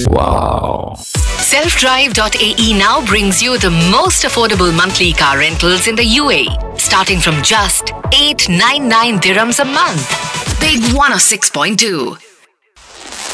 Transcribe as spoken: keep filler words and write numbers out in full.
Wow. Selfdrive dot A E now brings you the most affordable monthly car rentals in the U A E, starting from just eight hundred ninety-nine dirhams a month. Big one oh six point two.